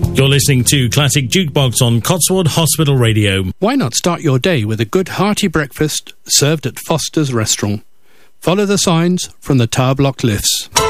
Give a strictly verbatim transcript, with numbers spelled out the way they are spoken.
You're listening to Classic Jukebox on Cotswold Hospital Radio. Why not start your day with a good hearty breakfast served at Foster's Restaurant? Follow the signs from the tower block lifts.